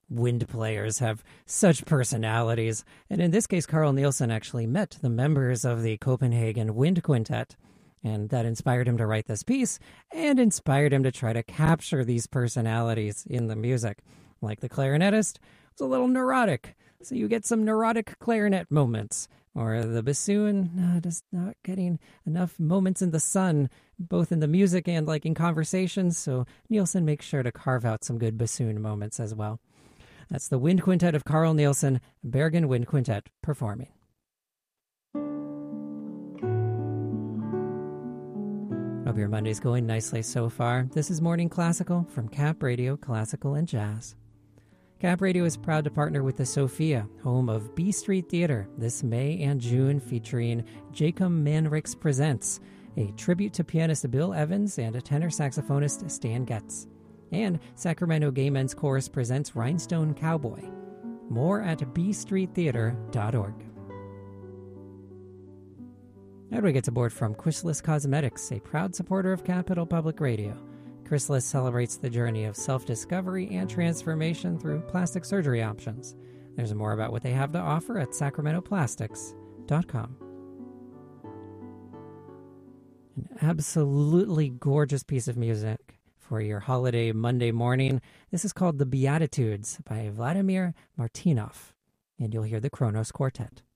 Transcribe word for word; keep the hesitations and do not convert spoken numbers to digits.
wind players have such personalities. And in this case, Carl Nielsen actually met the members of the Copenhagen Wind Quintet. And that inspired him to write this piece and inspired him to try to capture these personalities in the music. Like the clarinetist was a little neurotic, so you get some neurotic clarinet moments. Or the bassoon uh, just not getting enough moments in the sun, both in the music and like in conversations. So Nielsen makes sure to carve out some good bassoon moments as well. That's the Wind Quintet of Carl Nielsen, Bergen Wind Quintet, performing. Hope your Monday's going nicely so far. This is Morning Classical from Cap Radio Classical and Jazz. Cap Radio is proud to partner with the Sophia, home of B Street Theater, this May and June, featuring Jacob Manrix Presents, a tribute to pianist Bill Evans and a tenor saxophonist Stan Getz. And Sacramento Gay Men's Chorus presents Rhinestone Cowboy. More at b street theater dot org. And we get aboard from Chrysalis Cosmetics, a proud supporter of Capital Public Radio. Chrysalis celebrates the journey of self-discovery and transformation through plastic surgery options. There's more about what they have to offer at sacramento plastics dot com. An absolutely gorgeous piece of music for your holiday Monday morning. This is called The Beatitudes by Vladimir Martynov, and you'll hear the Kronos Quartet.